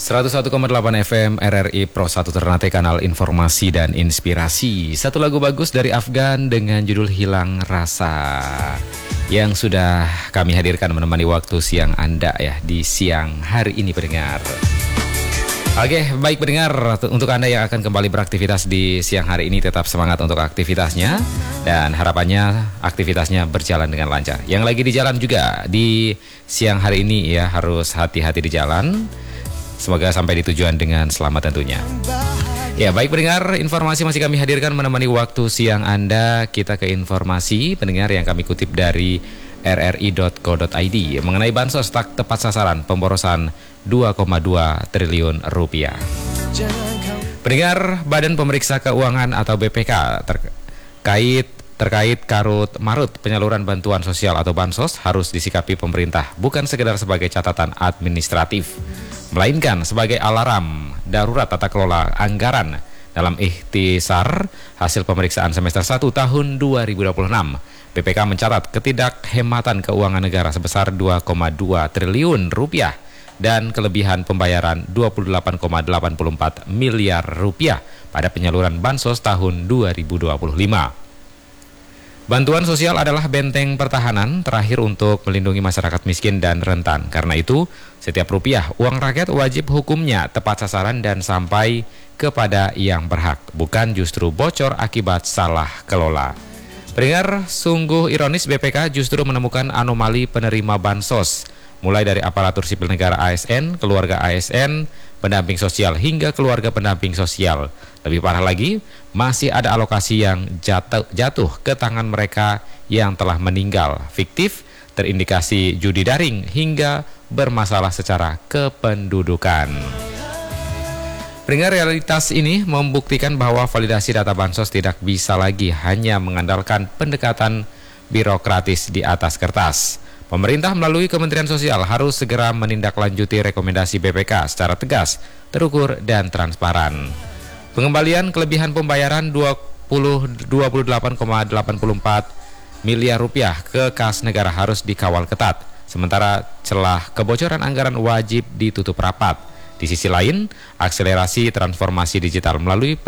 101,8 FM RRI Pro 1 Ternate, kanal informasi dan inspirasi. Satu lagu bagus dari Afgan dengan judul Hilang Rasa yang sudah kami hadirkan menemani waktu siang Anda ya di siang hari ini pendengar. Oke, baik pendengar, untuk Anda yang akan kembali beraktivitas di siang hari ini tetap semangat untuk aktivitasnya dan harapannya aktivitasnya berjalan dengan lancar. Yang lagi di jalan juga di siang hari ini ya harus hati-hati di jalan. Semoga sampai di tujuan dengan selamat tentunya. Ya baik pendengar, informasi masih kami hadirkan menemani waktu siang Anda. Kita ke informasi pendengar yang kami kutip dari rri.co.id mengenai bansos tak tepat sasaran pemborosan 2,2 triliun rupiah. Pendengar, Badan Pemeriksa Keuangan atau BPK terkait karut marut penyaluran bantuan sosial atau bansos harus disikapi pemerintah bukan sekedar sebagai catatan administratif, melainkan sebagai alarm darurat tata kelola anggaran. Dalam ikhtisar hasil pemeriksaan semester 1 tahun 2026, BPK mencatat ketidakhematan keuangan negara sebesar 2,2 triliun rupiah dan kelebihan pembayaran 28,84 miliar rupiah pada penyaluran bansos tahun 2025. Bantuan sosial adalah benteng pertahanan terakhir untuk melindungi masyarakat miskin dan rentan. Karena itu, setiap rupiah uang rakyat wajib hukumnya tepat sasaran dan sampai kepada yang berhak, bukan justru bocor akibat salah kelola. Pendengar, sungguh ironis BPK justru menemukan anomali penerima bansos, mulai dari aparatur sipil negara ASN, keluarga ASN, pendamping sosial hingga keluarga pendamping sosial. Lebih parah lagi, masih ada alokasi yang jatuh ke tangan mereka yang telah meninggal, fiktif, terindikasi judi daring, hingga bermasalah secara kependudukan. Pendengar, realitas ini membuktikan bahwa validasi data bansos tidak bisa lagi hanya mengandalkan pendekatan birokratis di atas kertas. Pemerintah melalui Kementerian Sosial harus segera menindaklanjuti rekomendasi BPK secara tegas, terukur, dan transparan. Pengembalian kelebihan pembayaran 28,84 miliar rupiah ke kas negara harus dikawal ketat, sementara celah kebocoran anggaran wajib ditutup rapat. Di sisi lain, akselerasi transformasi digital melalui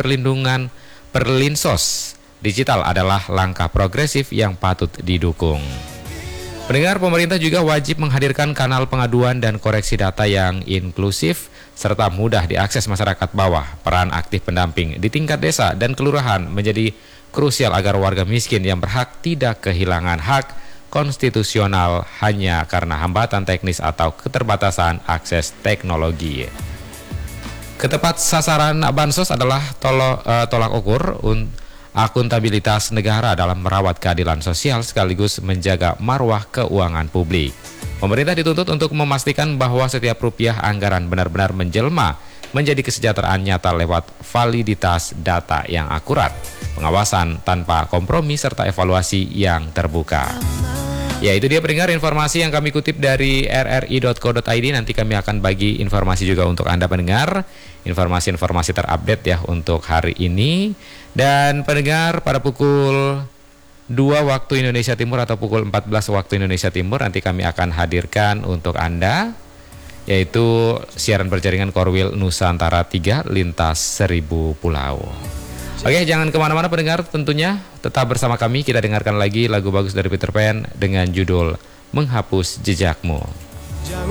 Perlinsos digital adalah langkah progresif yang patut didukung. Pendengar, pemerintah juga wajib menghadirkan kanal pengaduan dan koreksi data yang inklusif serta mudah diakses masyarakat bawah. Peran aktif pendamping di tingkat desa dan kelurahan menjadi krusial agar warga miskin yang berhak tidak kehilangan hak konstitusional hanya karena hambatan teknis atau keterbatasan akses teknologi. Ketepat sasaran bansos adalah tolak ukur akuntabilitas negara dalam merawat keadilan sosial sekaligus menjaga marwah keuangan publik. Pemerintah dituntut untuk memastikan bahwa setiap rupiah anggaran benar-benar menjelma menjadi kesejahteraan nyata lewat validitas data yang akurat, pengawasan tanpa kompromi, serta evaluasi yang terbuka. Ya, itu dia pendengar informasi yang kami kutip dari rri.co.id. Nanti kami akan bagi informasi juga untuk Anda pendengar, informasi-informasi terupdate ya untuk hari ini. Dan pendengar, pada pukul 2 waktu Indonesia Timur atau pukul 14 waktu Indonesia Timur nanti kami akan hadirkan untuk Anda, yaitu siaran berjaringan Korwil Nusantara 3 lintas 1000 pulau. Oke, jangan kemana-mana pendengar, tentunya tetap bersama kami. Kita dengarkan lagi lagu bagus dari Peter Pan dengan judul Menghapus Jejakmu.